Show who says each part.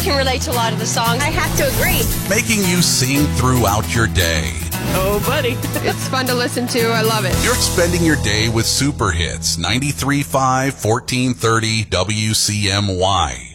Speaker 1: can relate to a lot of the songs. I have to agree.
Speaker 2: Making you sing throughout your day.
Speaker 3: Oh, buddy.
Speaker 4: It's fun to listen to. I love it.
Speaker 2: You're spending your day with Super Hits 93.5, 1430 WCMY.